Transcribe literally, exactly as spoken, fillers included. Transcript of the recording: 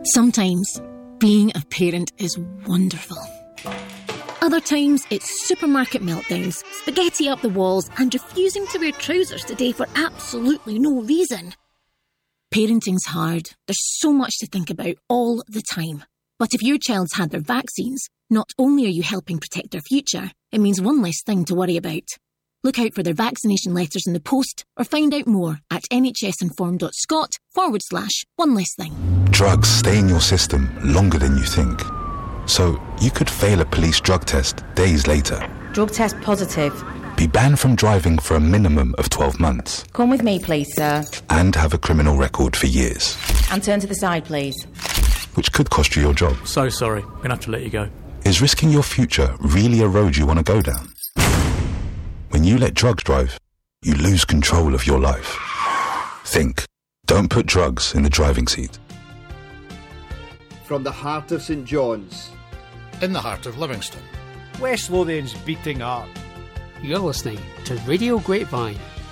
Sometimes being a parent is wonderful. Other times it's supermarket meltdowns, spaghetti up the walls, and refusing to wear trousers today for absolutely no reason. Parenting's hard. There's so much to think about all the time. But if your child's had their vaccines, not only are you helping protect their future, it means one less thing to worry about. Look out for their vaccination letters in the post or find out more at nhsinform.scot forward slash one less thing. Drugs stay in your system longer than you think. So you could fail a police drug test days later. Drug test positive. Be banned from driving for a minimum of twelve months. Come with me, please, sir. And have a criminal record for years. And turn to the side, please. Which could cost you your job. So sorry, I'm going to have to let you go. Is risking your future really a road you want to go down? When you let drugs drive, you lose control of your life. Think. Don't put drugs in the driving seat. From the heart of St John's, in the heart of Livingston, West Lothian's beating heart. You're listening to Radio Grapevine,